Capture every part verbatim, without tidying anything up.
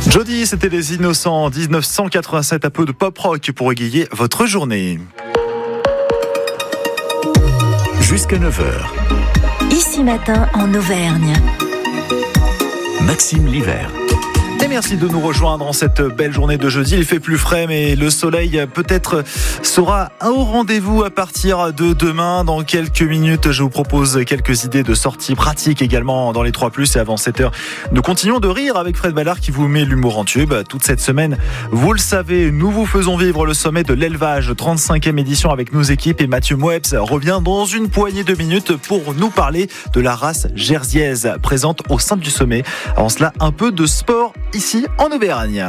Jody, c'était Les Innocents, dix-neuf cent quatre-vingt-sept, un peu de pop rock pour égayer votre journée. Jusqu'à neuf heures. Ici matin en Auvergne. Maxime Livert. Et merci de nous rejoindre en cette belle journée de jeudi. Il fait plus frais, mais le soleil peut-être sera au rendez-vous à partir de demain. Dans quelques minutes, je vous propose quelques idées de sorties pratiques également dans les trois plus. Et avant sept heures, nous continuons de rire avec Fred Ballard qui vous met l'humour en tube. Toute cette semaine, vous le savez, nous vous faisons vivre le sommet de l'élevage, trente-cinquième édition avec nos équipes. Et Mathieu Moebs revient dans une poignée de minutes pour nous parler de la race jersiaise présente au sein du sommet. Avant cela, un peu de sport ici en Auvergne.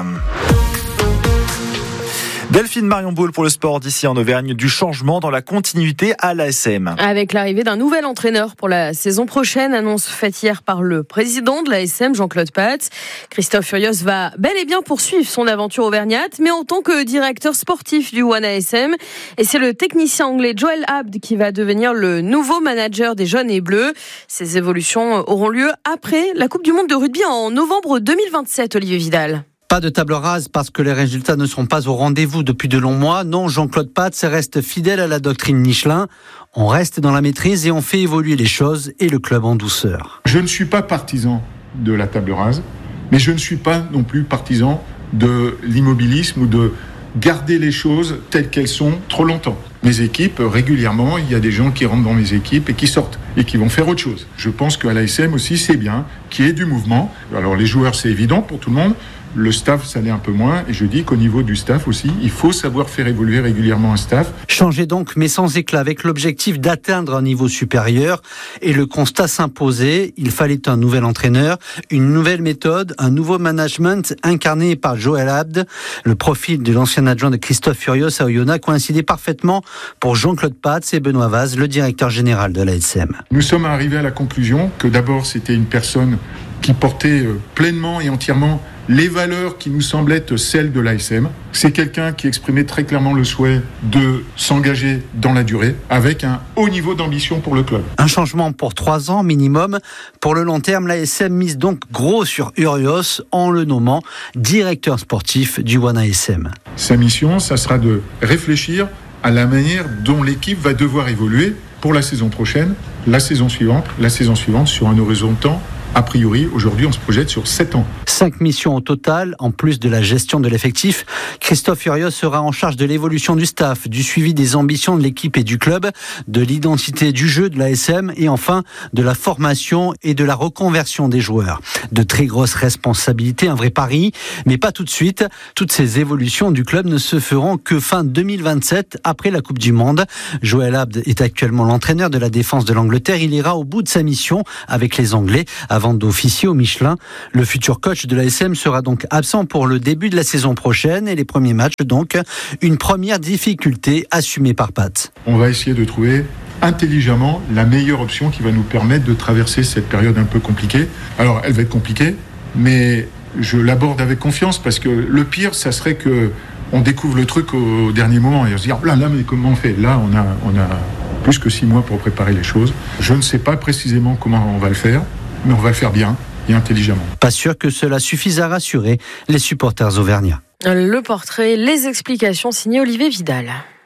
Delphine Marion Boule pour le sport d'ici en Auvergne, du changement dans la continuité à l'A S M. Avec l'arrivée d'un nouvel entraîneur pour la saison prochaine, annonce faite hier par le président de l'A S M, Jean-Claude Pats. Christophe Furios va bel et bien poursuivre son aventure auvergnate, mais en tant que directeur sportif du One A S M. Et c'est le technicien anglais Joel Abd qui va devenir le nouveau manager des jaunes et bleus. Ces évolutions auront lieu après la Coupe du Monde de rugby en novembre deux mille vingt-sept, Olivier Vidal. Pas de table rase parce que les résultats ne sont pas au rendez-vous depuis de longs mois. Non, Jean-Claude Pats reste fidèle à la doctrine Michelin. On reste dans la maîtrise et on fait évoluer les choses et le club en douceur. Je ne suis pas partisan de la table rase, mais je ne suis pas non plus partisan de l'immobilisme ou de garder les choses telles qu'elles sont trop longtemps. Mes équipes, régulièrement, il y a des gens qui rentrent dans mes équipes et qui sortent et qui vont faire autre chose. Je pense qu'à l'A S M aussi, c'est bien qu'il y ait du mouvement. Alors les joueurs, c'est évident pour tout le monde. Le staff, ça l'est un peu moins. Et je dis qu'au niveau du staff aussi, il faut savoir faire évoluer régulièrement un staff. Changer donc, mais sans éclat, avec l'objectif d'atteindre un niveau supérieur. Et le constat s'imposait, il fallait un nouvel entraîneur, une nouvelle méthode, un nouveau management incarné par Joel Abd. Le profil de l'ancien adjoint de Christophe Furios à Oyonnax coïncidait parfaitement pour Jean-Claude Pats et Benoît Vaz, le directeur général de l'A S M. Nous sommes arrivés à la conclusion que d'abord, c'était une personne qui portait pleinement et entièrement les valeurs qui nous semblaient être celles de l'A S M. C'est quelqu'un qui exprimait très clairement le souhait de s'engager dans la durée avec un haut niveau d'ambition pour le club. Un changement pour trois ans minimum. Pour le long terme, l'A S M mise donc gros sur Urios en le nommant directeur sportif du One A S M. Sa mission, ça sera de réfléchir à la manière dont l'équipe va devoir évoluer pour la saison prochaine, la saison suivante, la saison suivante sur un horizon de temps. A priori, aujourd'hui, on se projette sur sept ans. Cinq missions au total, en plus de la gestion de l'effectif. Christophe Furios sera en charge de l'évolution du staff, du suivi des ambitions de l'équipe et du club, de l'identité du jeu de l'A S M et enfin de la formation et de la reconversion des joueurs. De très grosses responsabilités, un vrai pari, mais pas tout de suite. Toutes ces évolutions du club ne se feront que fin deux mille vingt-sept, après la Coupe du Monde. Joel Abd est actuellement l'entraîneur de la défense de l'Angleterre. Il ira au bout de sa mission avec les Anglais avant d'officier au Michelin. Le futur coach de l'A S M sera donc absent pour le début de la saison prochaine et les premiers matchs, donc une première difficulté assumée par Pat. On va essayer de trouver intelligemment la meilleure option qui va nous permettre de traverser cette période un peu compliquée. Alors elle va être compliquée, mais je l'aborde avec confiance parce que le pire, ça serait que on découvre le truc au dernier moment et on se dit ah, là, là, mais comment on fait ? Là, on a, on a plus que six mois pour préparer les choses. Je ne sais pas précisément comment on va le faire, mais on va le faire bien et intelligemment. Pas sûr que cela suffise à rassurer les supporters auvergnats. Le portrait, les explications signées Olivier Vidal.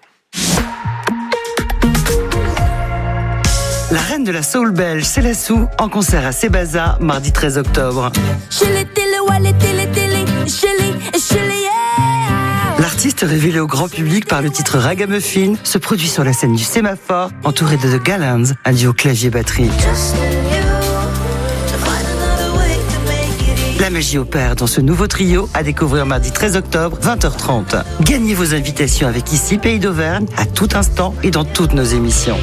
La reine de la soul belge, Célassou, en concert à Sébaza, mardi treize octobre. L'artiste révélé au grand public par le titre Ragamuffin se produit sur la scène du Sémaphore, entouré de The Gallants, un duo clavier-batterie. La magie opère dans ce nouveau trio à découvrir mardi treize octobre, vingt heures trente. Gagnez vos invitations avec Ici Pays d'Auvergne, à tout instant et dans toutes nos émissions.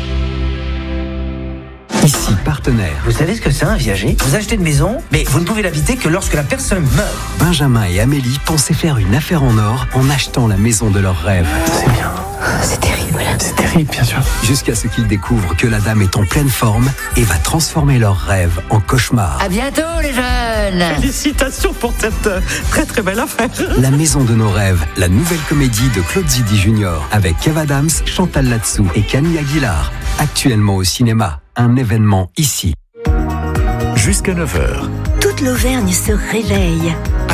Ici, partenaire. Vous savez ce que c'est un viager ? Vous achetez une maison, mais vous ne pouvez l'habiter que lorsque la personne meurt. Benjamin et Amélie pensaient faire une affaire en or en achetant la maison de leurs rêves. C'est bien. C'est terrible. C'est terrible, bien sûr. Jusqu'à ce qu'ils découvrent que la dame est en pleine forme et va transformer leurs rêves en cauchemar. À bientôt, les jeunes. Félicitations pour cette très très belle affaire. La maison de nos rêves, la nouvelle comédie de Claude Zidi Junior avec Kev Adams, Chantal Latsou et Camille Aguilar. Actuellement au cinéma. Un événement ici. Jusqu'à neuf heures. Toute l'Auvergne se réveille. Avec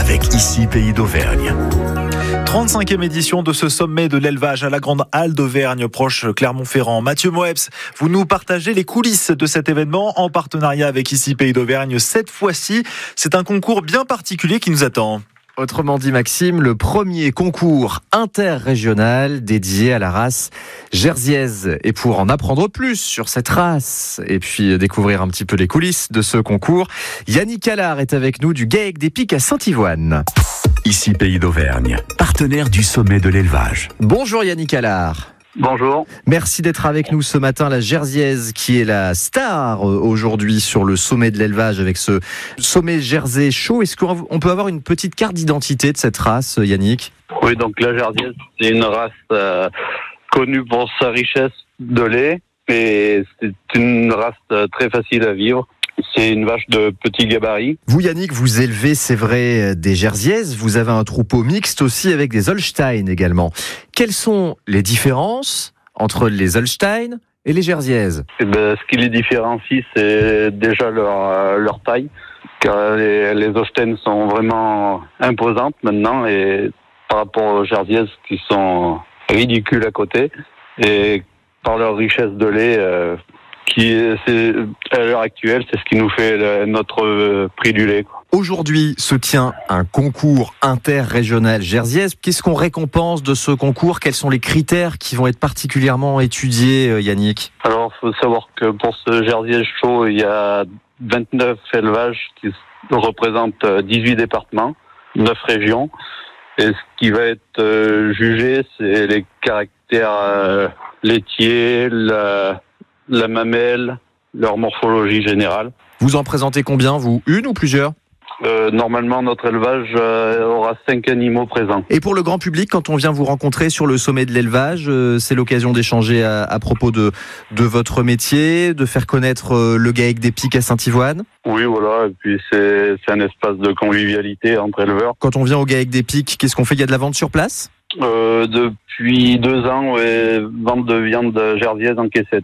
avec Ici Pays d'Auvergne. trente-cinquième édition de ce sommet de l'élevage à la Grande Halle d'Auvergne, proche Clermont-Ferrand. Mathieu Moeps, vous nous partagez les coulisses de cet événement en partenariat avec Ici Pays d'Auvergne. Cette fois-ci, c'est un concours bien particulier qui nous attend. Autrement dit, Maxime, le premier concours interrégional dédié à la race jersiaise. Et pour en apprendre plus sur cette race et puis découvrir un petit peu les coulisses de ce concours, Yannick Allard est avec nous du GAEC des Pics à Saint-Yvoine. Ici Pays d'Auvergne, partenaire du sommet de l'élevage. Bonjour Yannick Allard. Bonjour. Merci d'être avec nous ce matin. La jersiaise qui est la star aujourd'hui sur le sommet de l'élevage avec ce sommet Jersey Show. Est-ce qu'on peut avoir une petite carte d'identité de cette race, Yannick ? Oui, donc la jersiaise, c'est une race euh, connue pour sa richesse de lait et c'est une race euh, très facile à vivre. C'est une vache de petit gabarit. Vous, Yannick, vous élevez, c'est vrai, des jersiaises. Vous avez un troupeau mixte aussi avec des Holstein également. Quelles sont les différences entre les Holstein et les jersiaises ? Eh ben, ce qui les différencie, c'est déjà leur, euh, leur taille. Car les, les Holstein sont vraiment imposantes maintenant et par rapport aux jersiaises qui sont ridicules à côté. Et par leur richesse de lait... Euh, qui c'est, à l'heure actuelle, c'est ce qui nous fait le, notre euh, prix du lait. Quoi. Aujourd'hui se tient un concours interrégional jersiaise. Qu'est-ce qu'on récompense de ce concours ? Quels sont les critères qui vont être particulièrement étudiés, Yannick ? Alors, il faut savoir que pour ce Jersey Show, il y a vingt-neuf élevages qui représentent dix-huit départements, neuf régions. Et ce qui va être euh, jugé, c'est les caractères euh, laitiers, la... la mamelle, leur morphologie générale. Vous en présentez combien, vous ? Une ou plusieurs ? euh, Normalement, notre élevage euh, aura cinq animaux présents. Et pour le grand public, quand on vient vous rencontrer sur le sommet de l'élevage, euh, c'est l'occasion d'échanger à, à propos de, de votre métier, de faire connaître euh, le GAEC des Pics à Saint-Yvoine ? Oui, voilà, et puis c'est, c'est un espace de convivialité entre éleveurs. Quand on vient au GAEC des Pics, qu'est-ce qu'on fait ? Il y a de la vente sur place ? euh, Depuis deux ans, ouais, vente de viande jersiaise en caissette.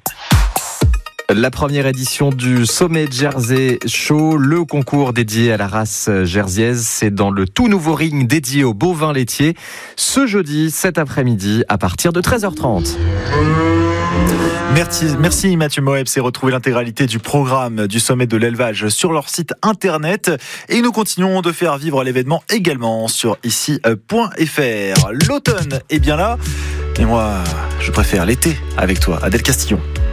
La première édition du Sommet Jersey Show, le concours dédié à la race jersiaise, c'est dans le tout nouveau ring dédié aux bovins laitiers, ce jeudi, cet après-midi, à partir de treize heures trente. Merci, merci Mathieu Moeps, et retrouvez l'intégralité du programme du sommet de l'élevage sur leur site internet. Et nous continuons de faire vivre l'événement également sur ici point f r. L'automne est bien là, et moi, je préfère l'été avec toi, Adèle Castillon.